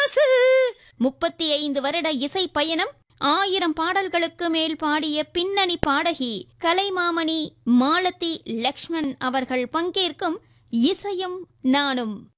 மாசு. 35 வருட இசை பயணம், 1000 பாடல்களுக்கு மேல் பாடிய பின்னணி பாடகி கலைமாமணி மாலதி லக்ஷ்மண் அவர்கள் பங்கேற்கும் இசையும் நானும்.